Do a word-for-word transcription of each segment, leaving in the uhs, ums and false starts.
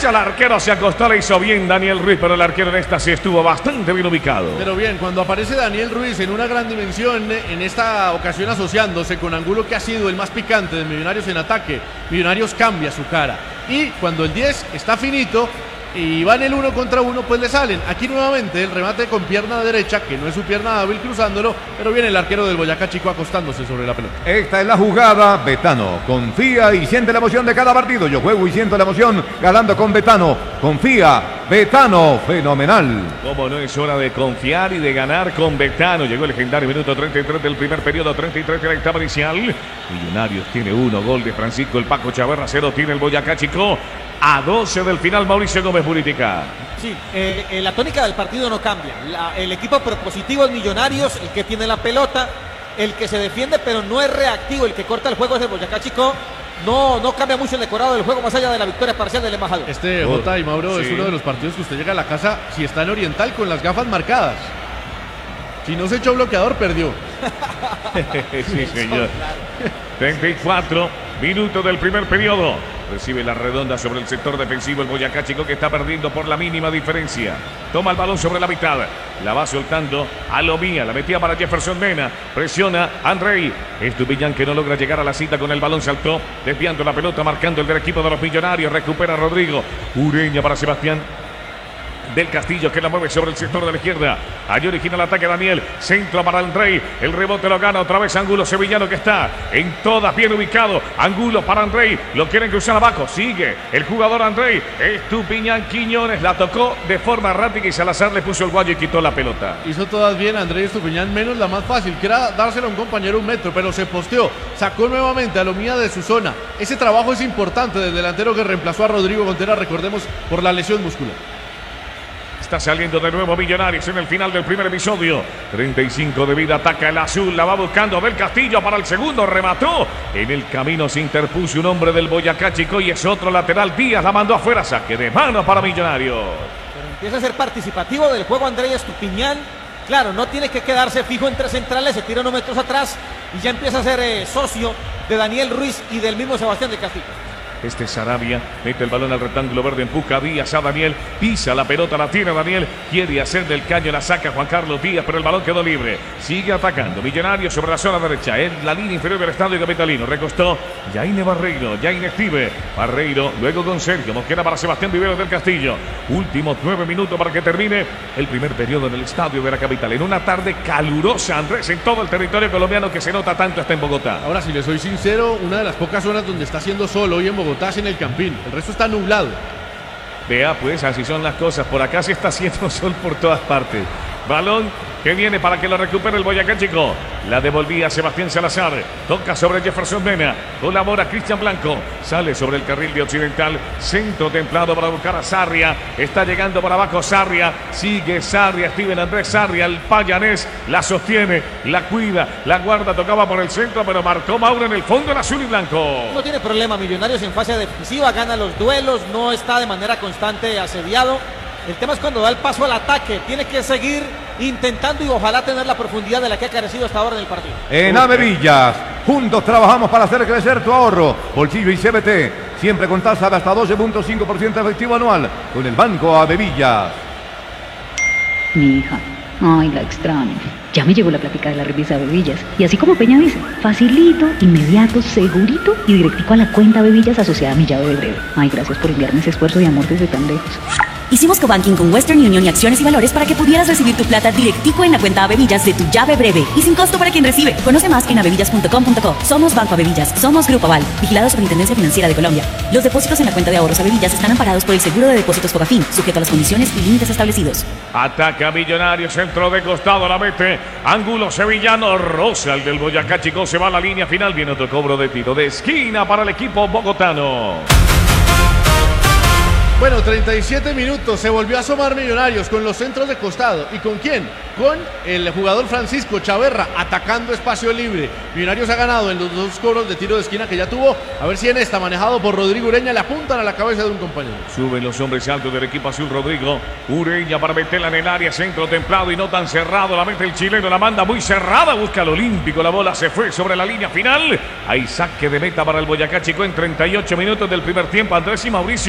derecha, el arquero se acostó, le hizo bien Daniel Ruiz, pero el arquero en esta sí estuvo bastante bien ubicado. Pero bien, cuando aparece Daniel Ruiz en una gran dimensión, en esta ocasión asociándose con Angulo, que ha sido el más picante de Millonarios en ataque, Millonarios cambia su cara. Y cuando el diez está finito y van el uno contra uno, pues le salen. Aquí nuevamente el remate con pierna derecha, que no es su pierna hábil, cruzándolo, pero viene el arquero del Boyacá Chico acostándose sobre la pelota. Esta es la jugada. Betano confía y siente la emoción de cada partido. Yo juego y siento la emoción ganando con Betano. Confía, Betano, fenomenal. Como no es hora de confiar y de ganar con Betano. Llegó el legendario minuto treinta y tres del primer periodo, treinta y tres de la etapa inicial. Millonarios tiene uno, gol de Francisco el Paco Chaverra, cero tiene el Boyacá Chico. A doce del final, Mauricio Gómez Buritica. Sí, eh, eh, la tónica del partido no cambia. La, el equipo propositivo es Millonarios, el que tiene la pelota, el que se defiende, pero no es reactivo. El que corta el juego es el Boyacá Chico. No, no cambia mucho el decorado del juego, más allá de la victoria parcial del embajador. Este, Jota y Mauro, sí, es uno de los partidos que usted llega a la casa si está en Oriental con las gafas marcadas. Si no se echó bloqueador, perdió. Sí, señor. treinta y cuatro minutos del primer periodo. Recibe la redonda sobre el sector defensivo el Boyacá Chico, que está perdiendo por la mínima diferencia. Toma el balón sobre la mitad. La va soltando a Lomía. La metía para Jefferson Mena. Presiona Andrei. Estupiñán, que no logra llegar a la cita con el balón. Saltó desviando la pelota, marcando el del equipo de los Millonarios. Recupera Rodrigo. Ureña para Sebastián del Castillo, que la mueve sobre el sector de la izquierda. Allí origina el ataque Daniel. Centro para Andrei. El rebote lo gana otra vez Angulo Sevillano, que está en todas bien ubicado. Angulo para Andrei. Lo quieren cruzar abajo. Sigue el jugador Andrei. Estupiñán Quiñones la tocó de forma errática y Salazar le puso el guayo y quitó la pelota. Hizo todas bien Andrei Estupiñán, menos la más fácil, que era dársela a un compañero un metro, pero se posteó. Sacó nuevamente a Lomía de su zona. Ese trabajo es importante del delantero que reemplazó a Rodrigo Contreras, recordemos, por la lesión muscular. Está saliendo de nuevo Millonarios en el final del primer episodio. treinta y cinco de vida, ataca el azul, la va buscando del Castillo para el segundo, remató. En el camino se interpuso un hombre del Boyacá Chico y es otro lateral. Díaz la mandó afuera, saque de mano para Millonarios. Pero empieza a ser participativo del juego Andrei Estupiñán. Claro, no tiene que quedarse fijo entre centrales, se tira unos metros atrás y ya empieza a ser eh, socio de Daniel Ruiz y del mismo Sebastián del Castillo. Este es Sarabia, mete el balón al rectángulo verde, empuja a Díaz a Daniel, pisa la pelota, la tiene Daniel, quiere hacer del caño, la saca Juan Carlos Díaz, pero el balón quedó libre. Sigue atacando, Millonarios sobre la zona derecha, en la línea inferior del estadio capitalino, recostó Yaine Barreiro, Yaine Estive, Barreiro, luego con Sergio, Mosquera para Sebastián Viveros del Castillo. Últimos nueve minutos para que termine el primer periodo en el estadio de la capital, en una tarde calurosa, Andrés, en todo el territorio colombiano que se nota tanto está en Bogotá. Ahora, si le soy sincero, una de las pocas zonas donde está haciendo sol hoy en Bogotá en el Campín, el resto está nublado. Vea pues, así son las cosas, por acá se está haciendo sol por todas partes. Balón que viene para que lo recupere el Boyacá Chico. La devolvía Sebastián Salazar. Toca sobre Jefferson Mena. Colabora Cristian Blanco. Sale sobre el carril de Occidental. Centro templado para buscar a Sarria. Está llegando por abajo Sarria. Sigue Sarria. Steven Andrés Sarria. El payanés la sostiene. La cuida. La guarda. Tocaba por el centro, pero marcó Mauro en el fondo en azul y blanco. No tiene problema Millonarios en fase defensiva. Gana los duelos. No está de manera constante asediado. El tema es cuando da el paso al ataque. Tiene que seguir intentando y ojalá tener la profundidad de la que ha carecido hasta ahora en el partido. En Avevillas, juntos trabajamos para hacer crecer tu ahorro. Bolsillo y C B T, siempre con tasa de hasta doce punto cinco por ciento efectivo anual con el Banco Avevillas. Mi hija, ay, la extraño. Ya me llegó la plática de la revista Avevillas. Y así como Peña dice, facilito, inmediato, segurito y directico a la cuenta Avevillas asociada a mi llave de breve. Ay, gracias por enviarme ese esfuerzo de amor desde tan lejos. Hicimos cobanking con Western Union y Acciones y Valores para que pudieras recibir tu plata directico en la cuenta Avevillas de tu llave breve y sin costo para quien recibe. Conoce más en avevillas punto com punto co. Somos Banco Avevillas, somos Grupo Aval, vigilados por Intendencia Financiera de Colombia. Los depósitos en la cuenta de ahorros Avevillas están amparados por el Seguro de Depósitos Fogafín, sujeto a las condiciones y límites establecidos. Ataca Millonarios, centro de costado, la mete Angulo Sevillano, rosa el del Boyacá Chico, se va a la línea final, viene otro cobro de tiro de esquina para el equipo bogotano. Bueno, treinta y siete minutos, se volvió a asomar Millonarios con los centros de costado. ¿Y con quién? Con el jugador Francisco Chaverra atacando espacio libre. Millonarios ha ganado en los dos cobros de tiro de esquina que ya tuvo. A ver si en esta, manejado por Rodrigo Ureña, le apuntan a la cabeza de un compañero. Suben los hombres altos del equipo azul. Rodrigo Ureña para meterla en el área, centro templado y no tan cerrado. La mete el chileno, la manda muy cerrada, busca al olímpico. La bola se fue sobre la línea final. Hay saque de meta para el Boyacá Chico en treinta y ocho minutos del primer tiempo. Andrés y Mauricio,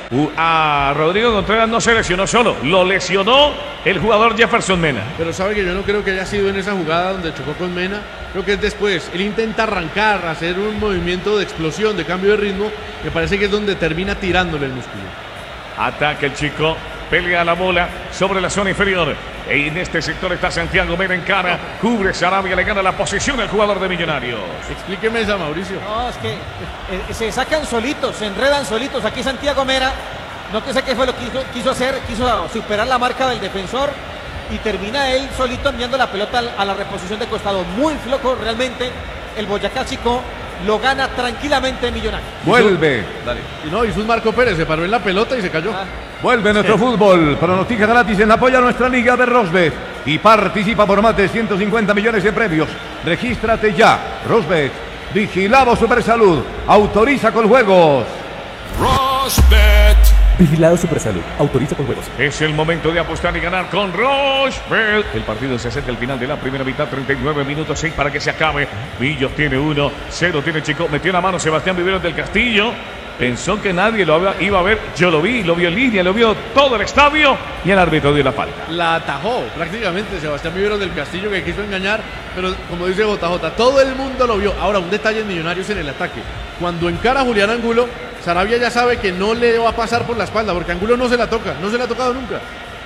Uh, a Rodrigo Contreras no se lesionó solo, lo lesionó el jugador Jefferson Mena. Pero sabe que yo no creo que haya sido en esa jugada donde chocó con Mena. Creo que es después. Él intenta arrancar, hacer un movimiento de explosión, de cambio de ritmo. Me parece que es donde termina tirándole el músculo. Ataca el chico, pelea la bola sobre la zona inferior. En este sector está Santiago Mena en cara. Cubre Sarabia, le gana la posición al jugador de Millonarios. Explíqueme esa, Mauricio. No, es que eh, se sacan solitos, se enredan solitos. Aquí Santiago Mena, no sé qué fue lo que quiso, quiso hacer, quiso superar la marca del defensor y termina él solito enviando la pelota a la reposición de costado. Muy flojo realmente el Boyacá Chico. Lo gana tranquilamente Millonarios. Vuelve. Dale. Y no, hizo un Marco Pérez, se paró en la pelota y se cayó. Ah. Vuelve nuestro fútbol. Pronostica gratis en apoyo a nuestra liga de Rosbet y participa por más de ciento cincuenta millones de premios. Regístrate ya. Rosbet. Vigilado Supersalud. Autoriza con juegos. Rosbet. Vigilado Supersalud. Autoriza con juegos. Es el momento de apostar y ganar con Rosbet. El partido se acerca al final de la primera mitad. treinta y nueve minutos, seis para que se acabe. Millos tiene uno, cero tiene Chico. Metió la mano Sebastián Viveros del Castillo. Pensó que nadie lo iba a ver. Yo lo vi, lo vio en línea, lo vio todo el estadio. Y el árbitro dio la falta. La atajó prácticamente Sebastián Viveros del Castillo, que quiso engañar. Pero como dice J J, todo el mundo lo vio. Ahora, un detalle en Millonarios en el ataque. Cuando encara a Julián Angulo, Sarabia ya sabe que no le va a pasar por la espalda, porque Angulo no se la toca, no se la ha tocado nunca.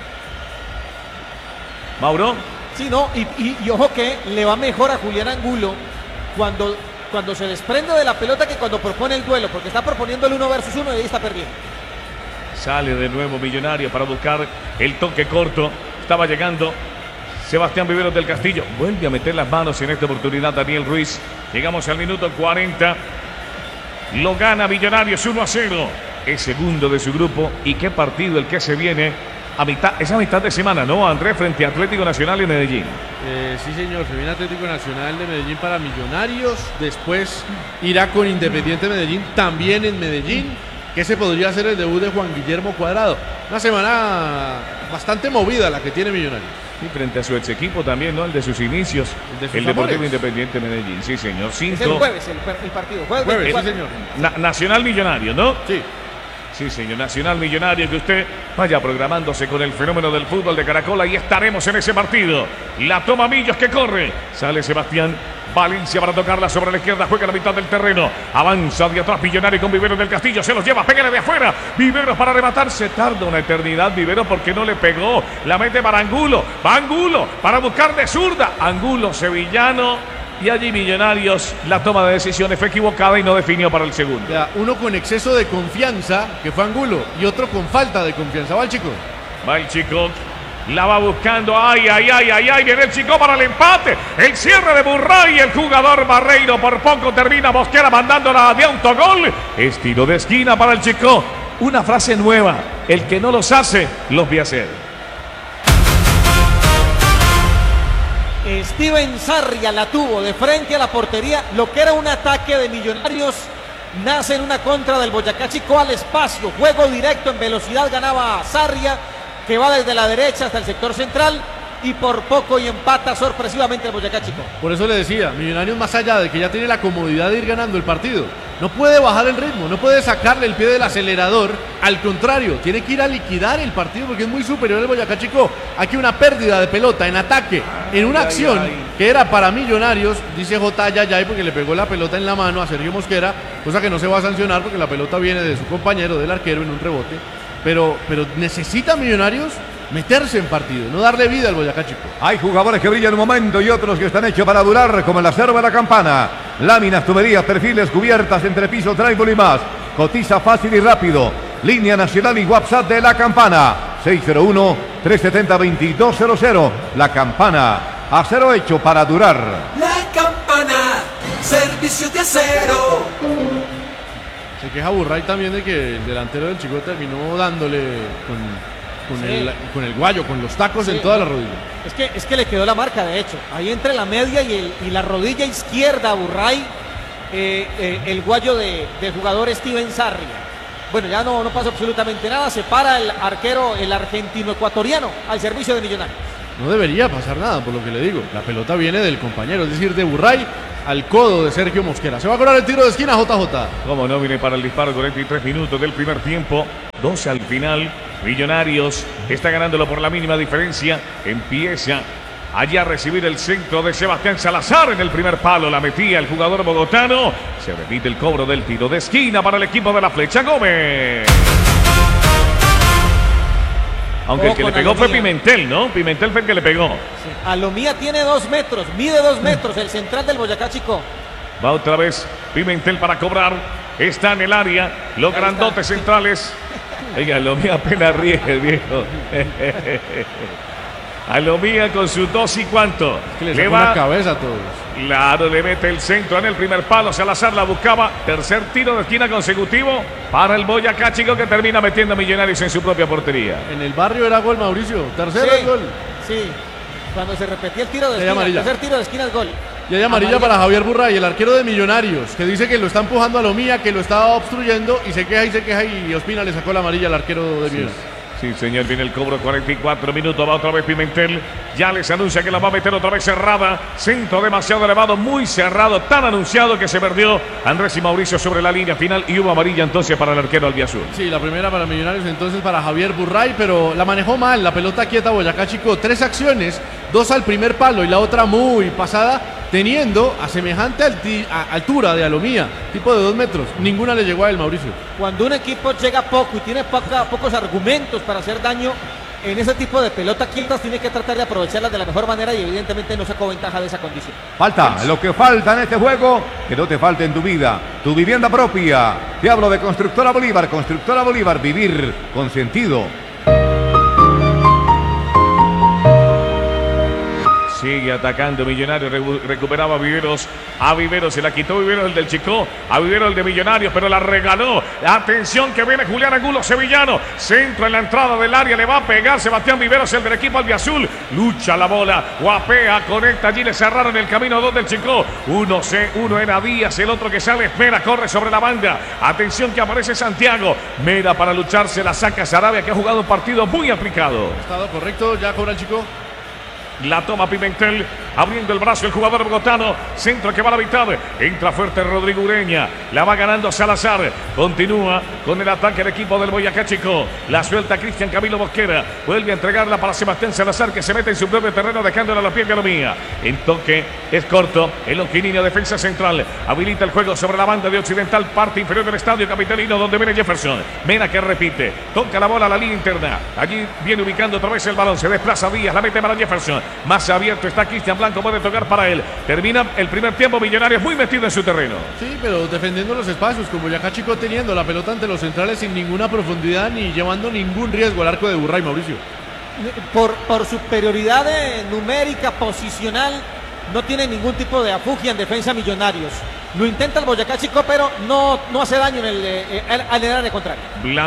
Mauro. Sí, no, y, y, y ojo que le va mejor a Julián Angulo cuando, cuando se desprende de la pelota que cuando propone el duelo, porque está proponiendo el uno versus uno y ahí está perdiendo. Sale de nuevo Millonario para buscar el toque corto. Estaba llegando Sebastián Viveros del Castillo. Vuelve a meter las manos en esta oportunidad Daniel Ruiz. Llegamos al minuto cuarenta. Lo gana Millonarios uno a cero. Es segundo de su grupo. Y qué partido el que se viene a mitad, esa mitad de semana, ¿no, Andrés? Frente a Atlético Nacional y Medellín. Eh, sí, señor. Se viene Atlético Nacional de Medellín para Millonarios. Después irá con Independiente Medellín, también en Medellín. Que ese podría ser el debut de Juan Guillermo Cuadrado. Una semana bastante movida la que tiene Millonarios. Y frente a su ex equipo también, ¿no? El de sus inicios. El, de sus el Deportivo amores. Independiente Medellín. Sí, señor. Cinco. Es el jueves el, el partido. Jueves, Jueves, sí, veinticuatro. señor. Na- Nacional Millonario, ¿no? Sí. Sí, señor. Nacional Millonario, que usted vaya programándose con el fenómeno del fútbol de Caracola y estaremos en ese partido. La toma Millos que corre. Sale Sebastián Valencia para tocarla sobre la izquierda. Juega la mitad del terreno. Avanza de atrás Millonario con Viveros del Castillo. Se los lleva. Pégale de afuera. Viveros para rematarse. Tarda una eternidad Viveros porque no le pegó. La mete para Angulo. Va Angulo para buscar de zurda. Angulo sevillano. Y allí Millonarios, la toma de decisiones fue equivocada y no definió para el segundo. O sea, uno con exceso de confianza, que fue Angulo, y otro con falta de confianza. Va el chico. Va el chico. La va buscando. Ay, ay, ay, ay, ay. Viene el chico para el empate. El cierre de Burray. El jugador Barreiro por poco termina Mosquera mandándola de autogol. Es tiro de esquina para el chico. Una frase nueva. El que no los hace, los ve hacer. Steven Sarria la tuvo de frente a la portería. Lo que era un ataque de Millonarios nace en una contra del Boyacá Chico al espacio. Juego directo en velocidad ganaba Sarria, que va desde la derecha hasta el sector central y por poco y empata sorpresivamente el Boyacá Chico. Por eso le decía, Millonarios, más allá de que ya tiene la comodidad de ir ganando el partido, no puede bajar el ritmo, no puede sacarle el pie del acelerador. Al contrario, tiene que ir a liquidar el partido porque es muy superior el Boyacá Chico. Aquí una pérdida de pelota en ataque, en una Ay, acción ay, ay. que era para Millonarios, dice J. Yayay, porque le pegó la pelota en la mano a Sergio Mosquera, cosa que no se va a sancionar porque la pelota viene de su compañero, del arquero, en un rebote. Pero, pero necesita Millonarios meterse en partido, no darle vida al Boyacá Chico. Hay jugadores que brillan un momento y otros que están hechos para durar, como el acero de la Campana. Láminas, tuberías, perfiles, cubiertas, entrepiso, trébol y más. Cotiza fácil y rápido. Línea nacional y WhatsApp de la Campana. seis cero uno, tres siete cero, dos dos cero cero. La Campana. Acero hecho para durar. La Campana. Servicios de acero. Se queja Burray también de que el delantero del Chico terminó dándole con, con, Sí. el, con el guayo, con los tacos Sí. en toda la rodilla. Es que, es que le quedó la marca, de hecho. Ahí entre la media y, el, y la rodilla izquierda, Burray, eh, eh, el guayo de, del jugador Steven Sarria. Bueno, ya no, no pasa absolutamente nada. Se para el arquero, el argentino-ecuatoriano, al servicio de Millonarios. No debería pasar nada, por lo que le digo. La pelota viene del compañero, es decir, de Burray al codo de Sergio Mosquera. Se va a cobrar el tiro de esquina, J J. Como no, viene para el disparo, cuarenta y tres minutos del primer tiempo. dos al final. Millonarios está ganándolo por la mínima diferencia. Empieza allá a recibir el centro de Sebastián Salazar en el primer palo. La metía el jugador bogotano. Se repite el cobro del tiro de esquina para el equipo de la Flecha Gómez. Aunque el que le pegó fue Pimentel, ¿no? Pimentel fue el que le pegó. Sí. Alomía tiene dos metros, mide dos metros, el central del Boyacá Chico. Va otra vez Pimentel para cobrar. Está en el área. Los grandotes centrales. Oiga, Alomía apenas ríe, viejo. Alomía con sus dos y cuánto. Es que le, le va la cabeza a todos. Claro, le mete el centro en el primer palo. Salazar la buscaba. Tercer tiro de esquina consecutivo para el Boyacá Chico, que termina metiendo a Millonarios en su propia portería. En el barrio era gol, Mauricio. Tercer sí, gol. Sí, cuando se repetía el tiro de esquina. El tercer tiro de esquina es gol. Y hay amarilla, amarilla para Javier Burray, el arquero de Millonarios, que dice que lo está empujando a Alomía, que lo está obstruyendo y se queja y se queja y Ospina le sacó la amarilla al arquero de Millonarios. Sí. Sí, señor, viene el cobro, cuarenta y cuatro minutos, va otra vez Pimentel, ya les anuncia que la va a meter otra vez cerrada, centro demasiado elevado, muy cerrado, tan anunciado que se perdió Andrés y Mauricio sobre la línea final y hubo amarilla entonces para el arquero albiazul. Sí, la primera para Millonarios, entonces para Javier Burray, pero la manejó mal, la pelota quieta Boyacá Chico, tres acciones, dos al primer palo y la otra muy pasada, teniendo a semejante alti, a, altura de Alomía, tipo de dos metros, ninguna le llegó a él, Mauricio. Cuando un equipo llega poco y tiene poca, pocos argumentos para hacer daño en ese tipo de pelota quietas, tiene que tratar de aprovecharlas de la mejor manera y evidentemente no sacó ventaja de esa condición. Falta, lo que falta en este juego, que no te falte en tu vida, tu vivienda propia. Te hablo de Constructora Bolívar, Constructora Bolívar, vivir con sentido. Sigue atacando Millonarios, recuperaba a Viveros, a Viveros se la quitó Viveros el del Chico, a Viveros el de Millonarios, pero la regaló. Atención que viene Julián Angulo, sevillano, centro en la entrada del área, le va a pegar Sebastián Viveros, el del equipo albiazul, lucha la bola, guapea, conecta, allí le cerraron el camino a dos del Chico, uno, C, uno era Díaz, el otro que sale, Mera, corre sobre la banda, atención que aparece Santiago, Mera para lucharse, la saca Sarabia, que ha jugado un partido muy aplicado. Estado correcto, ya cobra el Chico. La toma Pimentel, abriendo el brazo el jugador bogotano, centro que va a la mitad, entra fuerte Rodrigo Ureña, la va ganando Salazar, continúa con el ataque el equipo del Boyacá Chico, la suelta Cristian Camilo Mosquera, vuelve a entregarla para Sebastián Salazar, que se mete en su propio terreno dejándola a los pies de Alomía, en toque es corto, el Lonquinino defensa central, habilita el juego sobre la banda de Occidental, parte inferior del estadio capitalino donde viene Jefferson, Mena que repite, toca la bola a la línea interna, allí viene ubicando otra vez el balón, se desplaza Díaz, la mete para Jefferson, más abierto está Cristian Blanco, puede tocar para él. Termina el primer tiempo, Millonarios muy metido en su terreno. Sí, pero defendiendo los espacios, como Boyacá Chico teniendo la pelota ante los centrales sin ninguna profundidad ni llevando ningún riesgo al arco de Burray, Mauricio. Por, por superioridad numérica, posicional, no tiene ningún tipo de afugia en defensa Millonarios. Lo intenta el Boyacá Chico, pero no, no hace daño en el, eh, al, al área contraria.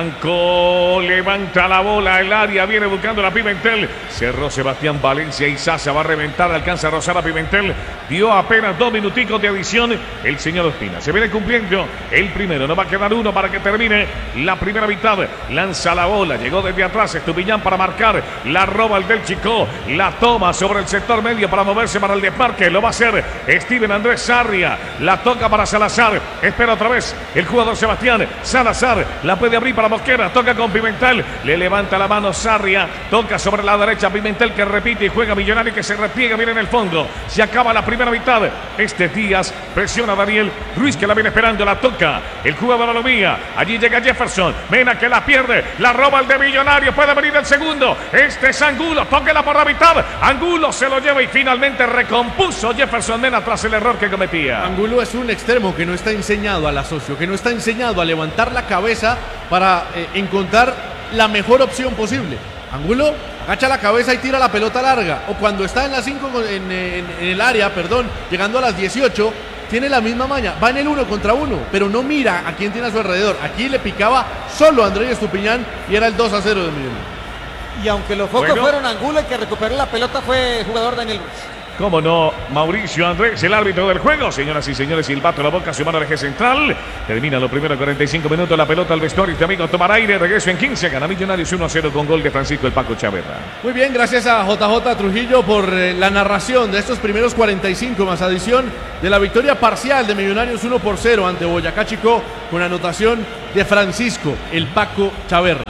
Blanco levanta la bola, el área viene buscando la Pimentel. Cerró Sebastián Valencia y Sasa va a reventar, alcanza a rozar a Pimentel. Dio apenas dos minuticos de adición el señor Ospina. Se viene cumpliendo el primero, no va a quedar uno para que termine la primera mitad. Lanza la bola, llegó desde atrás Estupiñán para marcar. La roba el del Chico, la toma sobre el sector medio para moverse para el desmarque. Lo va a hacer Steven Andrés Sarria. La toma para Salazar, espera otra vez el jugador Sebastián Salazar, la puede abrir para Mosquera, toca con Pimentel, le levanta la mano Sarria, toca sobre la derecha Pimentel que repite y juega Millonario que se repliega, viene en el fondo, se acaba la primera mitad, este Díaz presiona a Daniel Ruiz que la viene esperando, la toca el jugador Alomía, allí llega Jefferson, Mena que la pierde, la roba el de Millonario, puede venir el segundo, este es Angulo, tóquela por la mitad, Angulo se lo lleva y finalmente recompuso Jefferson Mena tras el error que cometía. Angulo es un extremo que no está enseñado al asocio, que no está enseñado a levantar la cabeza para eh, encontrar la mejor opción posible. Angulo agacha la cabeza y tira la pelota larga, o cuando está en las cinco en, en, en el área, perdón, llegando a las dieciocho, tiene la misma maña, va en el uno contra uno, pero no mira a quién tiene a su alrededor. Aquí le picaba solo a Andrés Estupiñán y era el dos a cero de Millonarios. Y aunque los focos bueno. fueron Angulo, el que recuperó la pelota fue el jugador Daniel Ruiz. Cómo no, Mauricio Andrés, el árbitro del juego. Señoras y señores, silbato en la boca, su mano de eje central. Termina los primeros cuarenta y cinco minutos, la pelota al vestuario. Este amigo tomar aire, regreso en quince. Gana Millonarios uno a cero con gol de Francisco el Paco Chaverra. Muy bien, gracias a J J Trujillo por eh, la narración de estos primeros cuarenta y cinco, más adición de la victoria parcial de Millonarios uno por cero ante Boyacá Chico, con anotación de Francisco el Paco Chaverra.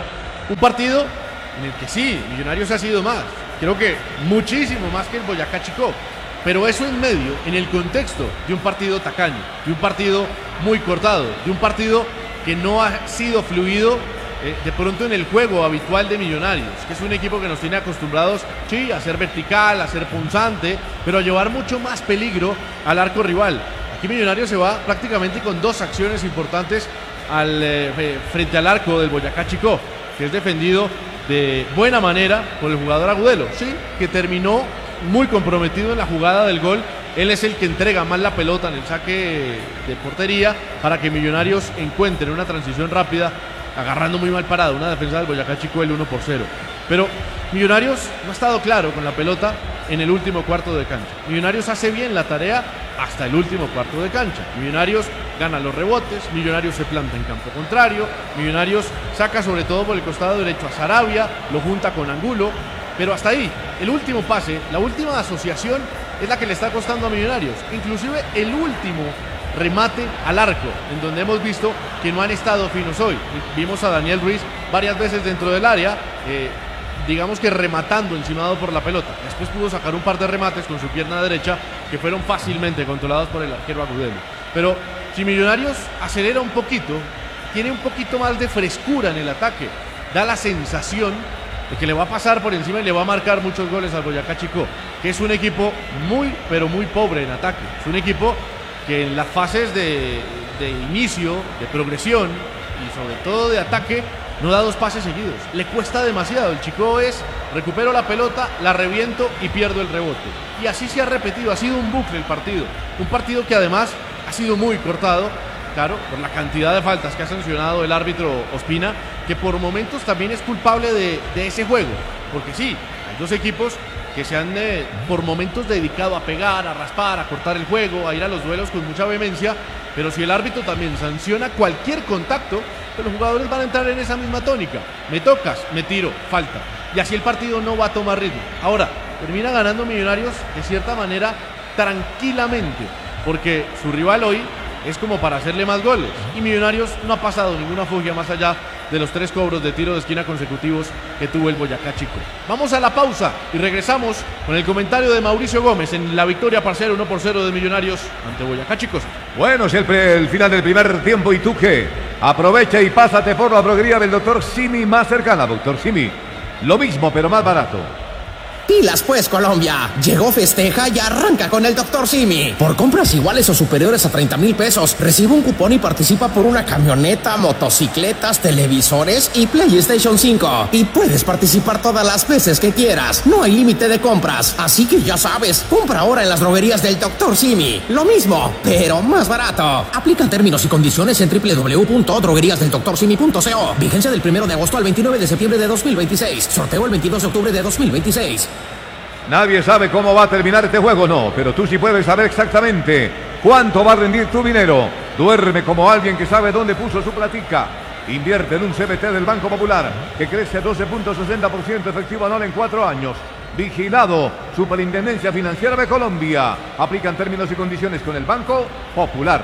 Un partido en el que sí, Millonarios ha sido más, creo que muchísimo más que el Boyacá Chicó, pero eso en medio, en el contexto de un partido tacaño, de un partido muy cortado, de un partido que no ha sido fluido eh, de pronto en el juego habitual de Millonarios, que es un equipo que nos tiene acostumbrados, sí, a ser vertical, a ser punzante, pero a llevar mucho más peligro al arco rival. Aquí Millonarios se va prácticamente con dos acciones importantes al, eh, frente al arco del Boyacá Chicó, que es defendido de buena manera por el jugador Agudelo, sí, que terminó muy comprometido en la jugada del gol. Él es el que entrega más la pelota en el saque de portería para que Millonarios encuentren una transición rápida, agarrando muy mal parado una defensa del Boyacá Chicó, el uno por cero. Pero Millonarios no ha estado claro con la pelota en el último cuarto de cancha. Millonarios hace bien la tarea hasta el último cuarto de cancha. Millonarios gana los rebotes, Millonarios se planta en campo contrario, Millonarios saca sobre todo por el costado derecho a Sarabia, lo junta con Angulo, pero hasta ahí, el último pase, la última asociación es la que le está costando a Millonarios, inclusive el último remate al arco, en donde hemos visto que no han estado finos hoy. Vimos a Daniel Ruiz varias veces dentro del área, eh, digamos que rematando encimado por la pelota. Después pudo sacar un par de remates con su pierna derecha que fueron fácilmente controlados por el arquero Agudelo. Pero si Millonarios acelera un poquito, tiene un poquito más de frescura en el ataque, da la sensación de que le va a pasar por encima y le va a marcar muchos goles al Boyacá Chicó, que es un equipo muy, pero muy pobre en ataque. Es un equipo que en las fases de, de inicio, de progresión y sobre todo de ataque, no da dos pases seguidos. Le cuesta demasiado. El Chicó es, recupero la pelota, la reviento y pierdo el rebote. Y así se ha repetido, ha sido un bucle el partido. Un partido que además ha sido muy cortado, claro, por la cantidad de faltas que ha sancionado el árbitro Ospina, que por momentos también es culpable de, de ese juego. Porque sí, hay dos equipos que se han eh, por momentos dedicado a pegar, a raspar, a cortar el juego, a ir a los duelos con mucha vehemencia, pero si el árbitro también sanciona cualquier contacto, pues los jugadores van a entrar en esa misma tónica. Me tocas, me tiro, falta. Y así el partido no va a tomar ritmo. Ahora, termina ganando Millonarios de cierta manera tranquilamente, porque su rival hoy es como para hacerle más goles. Y Millonarios no ha pasado ninguna fugia más allá de los tres cobros de tiro de esquina consecutivos que tuvo el Boyacá Chicó. Vamos a la pausa y regresamos con el comentario de Mauricio Gómez en la victoria parcial uno por cero de Millonarios ante Boyacá Chicó. Bueno, es el, pre, el final del primer tiempo y tú qué. Aprovecha y pásate por la droguería del doctor Simi más cercana. doctor Simi, lo mismo pero más barato. Pilas pues, Colombia. Llegó Festeja y arranca con el doctor Simi. Por compras iguales o superiores a treinta mil pesos, recibe un cupón y participa por una camioneta, motocicletas, televisores y PlayStation cinco. Y puedes participar todas las veces que quieras. No hay límite de compras. Así que ya sabes, compra ahora en las droguerías del doctor Simi. Lo mismo, pero más barato. Aplican términos y condiciones en doble u doble u doble u punto droguerías del doctor simi punto co. Vigencia del primero de agosto al veintinueve de septiembre de dos mil veintiséis. Sorteo el veintidós de octubre de dos mil veintiséis. Nadie sabe cómo va a terminar este juego, no, pero tú sí puedes saber exactamente cuánto va a rendir tu dinero. Duerme como alguien que sabe dónde puso su platica. Invierte en un C B T del Banco Popular que crece doce punto sesenta por ciento efectivo anual en cuatro años. Vigilado Superintendencia Financiera de Colombia. Aplican términos y condiciones con el Banco Popular.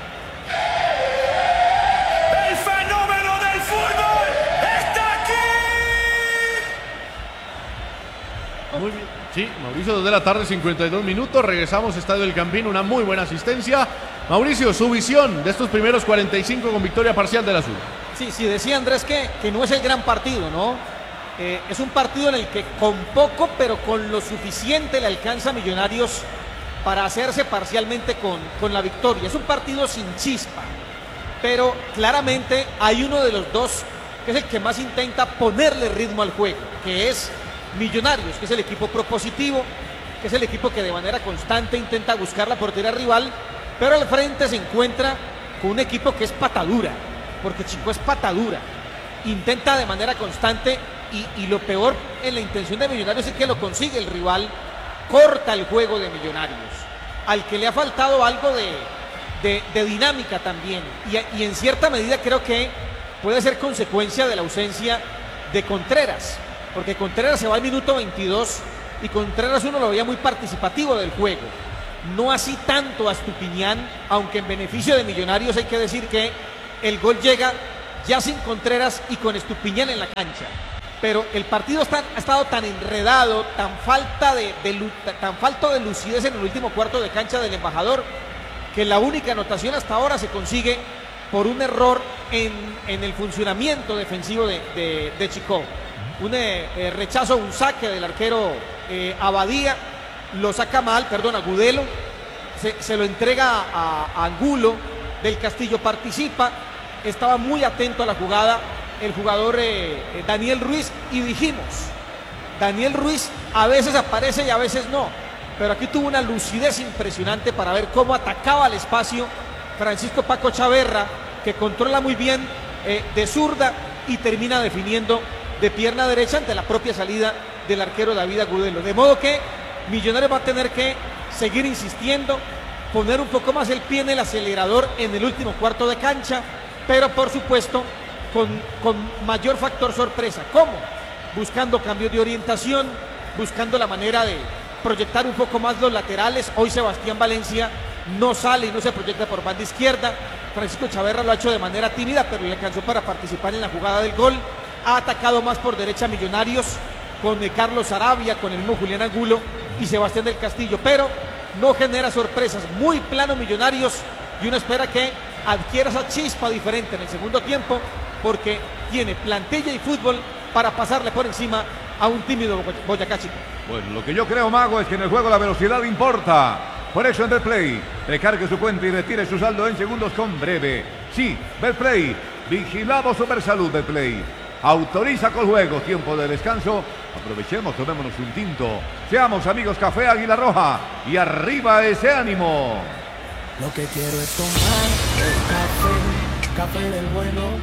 ¡El fenómeno del fútbol está aquí! Muy bien. Sí, Mauricio, dos de la tarde, cincuenta y dos minutos. Regresamos, Estadio del Campín, una muy buena asistencia. Mauricio, su visión de estos primeros cuarenta y cinco con victoria parcial del Azul. Sí, sí, decía Andrés que, que no es el gran partido, ¿no? Eh, es un partido en el que con poco, pero con lo suficiente le alcanza a Millonarios para hacerse parcialmente con, con la victoria. Es un partido sin chispa, pero claramente hay uno de los dos que es el que más intenta ponerle ritmo al juego, que es Millonarios, que es el equipo propositivo, que es el equipo que de manera constante intenta buscar la portería rival, pero al frente se encuentra con un equipo que es patadura, porque Chicó es patadura, intenta de manera constante y, y lo peor en la intención de Millonarios es que lo consigue el rival, corta el juego de Millonarios, al que le ha faltado algo de, de, de dinámica también, y, y en cierta medida creo que puede ser consecuencia de la ausencia de Contreras, porque Contreras se va al minuto veintidós y Contreras uno lo veía muy participativo del juego, no así tanto a Estupiñán, aunque en beneficio de Millonarios hay que decir que el gol llega ya sin Contreras y con Estupiñán en la cancha. Pero el partido está, ha estado tan enredado, tan falta de, de, tan falto de lucidez en el último cuarto de cancha del embajador, que la única anotación hasta ahora se consigue por un error en, en el funcionamiento defensivo de, de, de Chico. Un eh, rechazo, un saque del arquero eh, Abadía, lo saca mal, perdón, Agudelo, se, se lo entrega a, a Angulo, del Castillo participa, estaba muy atento a la jugada el jugador eh, Daniel Ruiz, y dijimos, Daniel Ruiz a veces aparece y a veces no, pero aquí tuvo una lucidez impresionante para ver cómo atacaba al espacio Francisco Paco Chaverra, que controla muy bien eh, de zurda y termina definiendo de pierna derecha ante la propia salida del arquero David Agudelo. De modo que Millonarios va a tener que seguir insistiendo, poner un poco más el pie en el acelerador en el último cuarto de cancha, pero por supuesto con, con mayor factor sorpresa. ¿Cómo? Buscando cambios de orientación, buscando la manera de proyectar un poco más los laterales. Hoy Sebastián Valencia no sale y no se proyecta por banda izquierda. Francisco Chaverra lo ha hecho de manera tímida, pero le alcanzó para participar en la jugada del gol. Ha atacado más por derecha Millonarios con Carlos Arabia, con el mismo Julián Angulo y Sebastián del Castillo, pero no genera sorpresas. Muy plano Millonarios, y uno espera que adquiera esa chispa diferente en el segundo tiempo, porque tiene plantilla y fútbol para pasarle por encima a un tímido Boyacá Chico. Bueno, lo que yo creo, Mago, es que en el juego la velocidad importa. Por eso en Betplay, recargue su cuenta y retire su saldo en segundos con Breve. Sí, Betplay, vigilado Supersalud. Betplay autoriza con juegos, tiempo de descanso. Aprovechemos, tomémonos un tinto. Seamos amigos Café Águila Roja y arriba ese ánimo. Lo que quiero es tomar es café, café del bueno.